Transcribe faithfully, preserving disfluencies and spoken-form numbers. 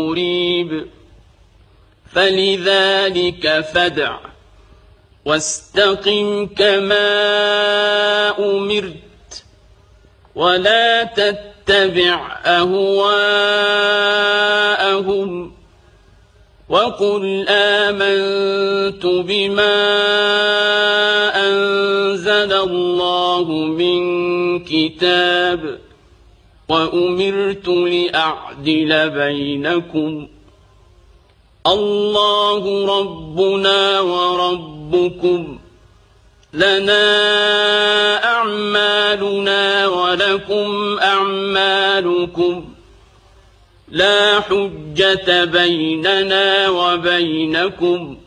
مريب فلذلك فادع واستقم كما أمرت ولا تتبع أهواءهم وقل آمنت بما أنزل الله من كتاب وأمرت لأعدل بينكم الله ربنا وربكم لنا أعمالنا ولكم أعمالكم لا حجة بيننا وبينكم